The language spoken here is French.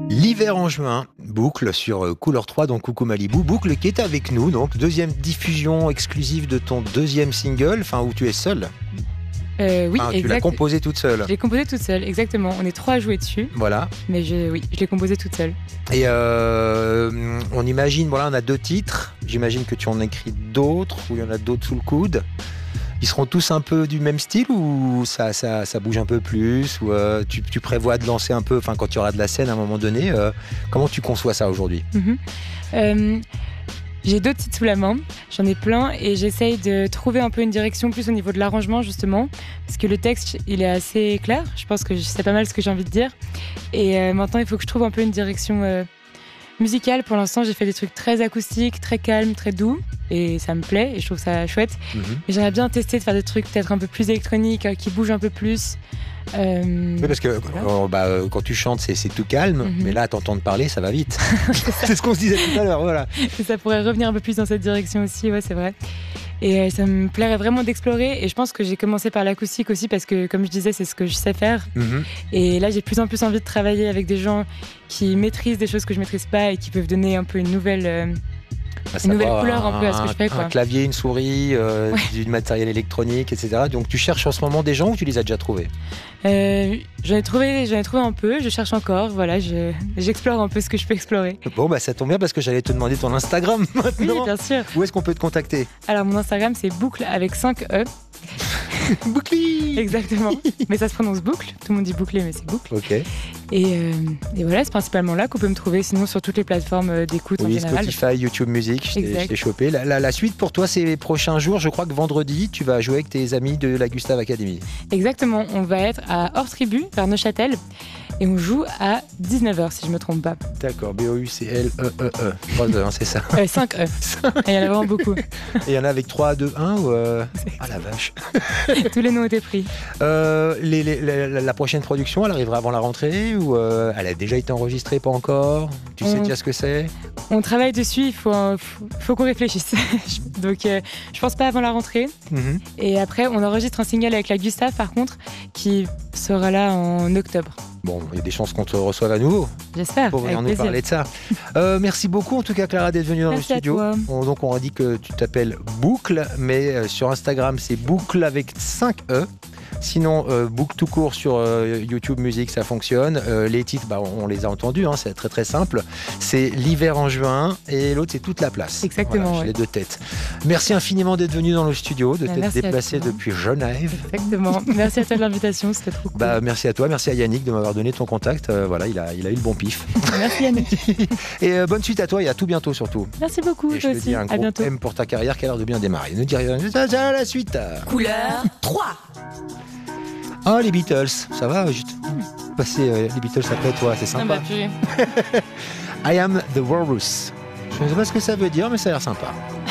L'hiver en juin, Boucle sur Couleur 3, donc Coucou Malibu. Boucle qui est avec nous, donc deuxième diffusion exclusive de ton deuxième single, enfin où tu es seule. Oui, tu l'as composé toute seule. Je l'ai composé toute seule, exactement. On est 3 à jouer dessus. Voilà. Mais je l'ai composé toute seule. Et on imagine, voilà, on a 2 titres. J'imagine que tu en écris d'autres, ou il y en a d'autres sous le coude. Ils seront tous un peu du même style ou ça bouge un peu plus ou tu prévois de lancer un peu, enfin quand tu auras de la scène à un moment donné, comment tu conçois ça aujourd'hui? J'ai 2 titres sous la main, j'en ai plein et j'essaye de trouver un peu une direction plus au niveau de l'arrangement justement, parce que le texte il est assez clair, je pense que je sais pas mal ce que j'ai envie de dire et maintenant il faut que je trouve un peu une direction musicale. Pour l'instant j'ai fait des trucs très acoustiques, très calmes, très doux et ça me plaît et je trouve ça chouette. Mais j'aimerais bien tester de faire des trucs peut-être un peu plus électroniques, qui bougent un peu plus. Oui, parce que quand tu chantes, c'est tout calme, mais là, à t'entendre parler, ça va vite. C'est ce qu'on se disait tout à l'heure, voilà. Et ça pourrait revenir un peu plus dans cette direction aussi, ouais, c'est vrai. Et ça me plairait vraiment d'explorer. Et je pense que j'ai commencé par l'acoustique aussi parce que, comme je disais, c'est ce que je sais faire. Et là, j'ai de plus en plus envie de travailler avec des gens qui maîtrisent des choses que je maîtrise pas et qui peuvent donner un peu une nouvelle couleur un peu à ce que je fais, quoi. Un clavier, une souris, du matériel électronique, etc. Donc tu cherches en ce moment des gens ou tu les as déjà trouvés? J'en ai trouvé un peu, je cherche encore, voilà, j'explore un peu ce que je peux explorer. Bon, ça tombe bien parce que j'allais te demander ton Instagram maintenant. Oui, bien sûr. Où est-ce qu'on peut te contacter? Alors mon Instagram c'est boucle avec 5 E. Boucli. Exactement. Mais ça se prononce boucle. Tout le monde dit bouclé, mais c'est boucle. Ok. Et voilà, c'est principalement là qu'on peut me trouver. Sinon, sur toutes les plateformes d'écoute en général. Spotify, YouTube Music, je t'ai chopé. La suite pour toi, c'est les prochains jours. Je crois que vendredi, tu vas jouer avec tes amis de la Gustave Academy. Exactement. On va être à Hors-Tribu, vers Neuchâtel. Et on joue à 19h, si je ne me trompe pas. D'accord, B-O-U-C-L-E-E-E. 3 E, c'est ça. 5 E. Il y en a vraiment beaucoup. Et il y en a avec 3, 2, 1 ou Ah la vache. Tous les noms ont été pris. La prochaine production, elle arrivera avant la rentrée ou elle a déjà été enregistrée, pas encore? Tu sais déjà ce que c'est? On travaille dessus, il faut qu'on réfléchisse. Donc je pense pas avant la rentrée. Et après, on enregistre un single avec la Gustave, par contre, qui sera là en octobre. Bon, il y a des chances qu'on te reçoive à nouveau. J'espère. Pour venir nous parler de ça. Merci beaucoup, en tout cas, Clara, d'être venue dans le studio. Donc, on a dit que tu t'appelles Boucle, mais sur Instagram, c'est Boucle avec 5 E. Sinon, Boucle tout court sur YouTube Music, ça fonctionne. Les titres, on les a entendus, c'est très très simple. C'est L'hiver en juin et l'autre, c'est Toute la place. Exactement. Voilà, j'ai les 2 têtes. Merci infiniment d'être venu dans le studio, de t'être déplacé depuis Genève. Exactement. Merci à toi de l'invitation, c'était trop cool. Merci à toi, merci à Yannick de m'avoir donné ton contact. Voilà, il a eu le bon pif. Merci Yannick. Et bonne suite à toi et à tout bientôt surtout. Merci beaucoup. Et je te dis un gros M pour ta carrière qui a l'air de bien démarrer. Ne dis rien, à la suite. Couleur 3. Ah, les Beatles, ça va, juste passer les Beatles après toi, c'est sympa. Ah bah, I am the Walrus. Je ne sais pas ce que ça veut dire, mais ça a l'air sympa.